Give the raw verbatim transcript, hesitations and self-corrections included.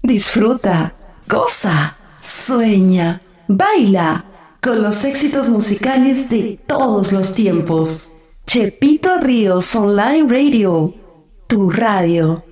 disfruta, goza, sueña, baila con los éxitos musicales de todos los tiempos. Chepito Ríos Online Radio, tu radio.